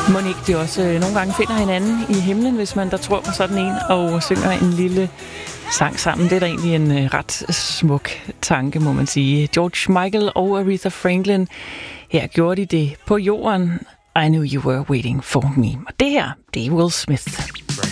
Må ikke de også nogle gange finder hinanden i himlen, hvis man der tror på sådan en, og synger en lille sang sammen. Det er da egentlig en ret smuk tanke, må man sige. George Michael og Aretha Franklin, her gjorde de det på jorden. I knew you were waiting for me. Og det her, det er Will Smith.